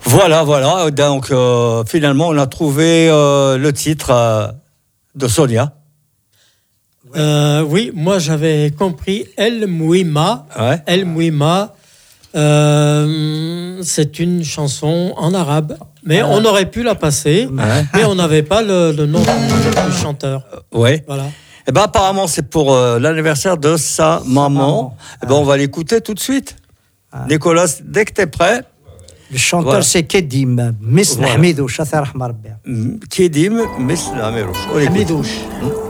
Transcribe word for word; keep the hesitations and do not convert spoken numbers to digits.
Voilà, voilà. Donc, euh, finalement, on a trouvé euh, le titre euh, de Sonia. Euh, oui, moi j'avais compris El Mouima. Ouais. El Mouima, euh, c'est une chanson en arabe. Mais Ah. on aurait pu la passer, Ouais. mais on n'avait pas le, le nom du, du chanteur. Oui. Voilà. Eh ben, apparemment, c'est pour euh, l'anniversaire de sa maman. maman. Eh ben, on va l'écouter tout de suite. Nicolas, dès que tu es prêt, Le chanteur, Voilà. c'est Kedim. Miss Voilà. Hamidouche, Allah yarham Rabbi. Kedim, Miss Lamerouche. On écoute. Hamidouche.